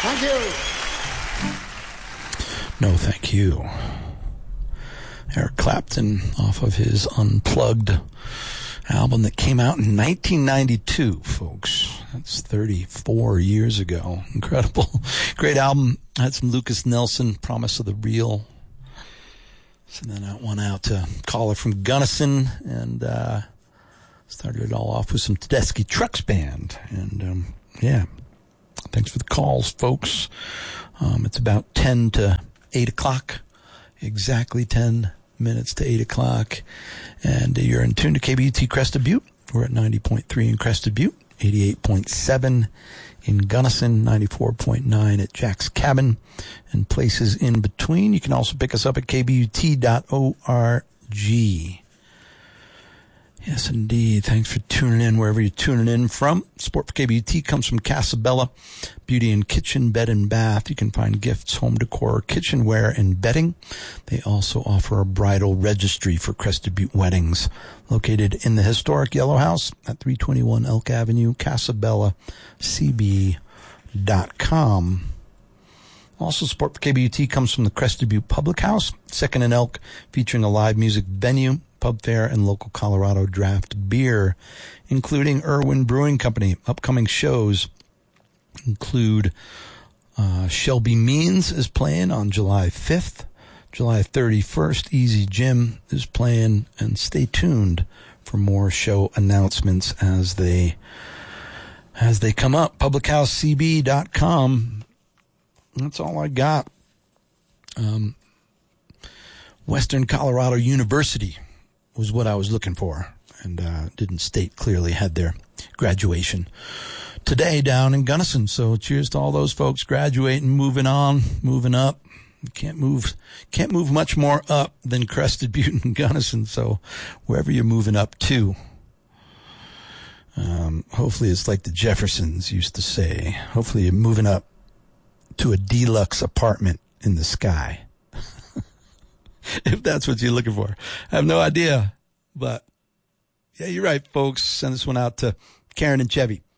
Thank you. No, thank you. Eric Clapton off of his Unplugged album that came out in 1992, folks. That's 34 years ago. Incredible. Great album. Had some Lucas Nelson, Promise of the Real. Sending that one out to caller from Gunnison, and started it all off with some Tedeschi Trucks Band. And yeah, thanks for the calls, folks. It's about 10 to 8 o'clock, exactly 10 minutes to 8 o'clock. And you're in tune to KBUT Crested Butte. We're at 90.3 in Crested Butte, 88.7 in Gunnison, 94.9 at Jack's Cabin, and places in between. You can also pick us up at kbut.org. Yes, indeed. Thanks for tuning in wherever you're tuning in from. Support for KBUT comes from Casabella Beauty and Kitchen, Bed and Bath. You can find gifts, home decor, kitchenware, and bedding. They also offer a bridal registry for Crested Butte weddings. Located in the historic Yellow House at 321 Elk Avenue, CasabellaCB.com. Also, support for KBUT comes from the Crested Butte Public House, Second and Elk, featuring a live music venue, pub fare, and local Colorado draft beer, including Irwin Brewing Company. Upcoming shows include Shelby Means is playing on July 5th. July 31st, Easy Jim is playing, and stay tuned for more show announcements as they come up. PublichouseCB.com. That's all I got. Western Colorado University was what I was looking for, and didn't state clearly, had their graduation today down in Gunnison. So cheers to all those folks graduating, moving on, moving up. You can't move much more up than Crested Butte and Gunnison. So wherever you're moving up to, hopefully it's like the Jeffersons used to say. Hopefully you're moving up to a deluxe apartment in the sky. If that's what you're looking for. I have no idea, but yeah, you're right, folks. Send this one out to Karen and Chevy.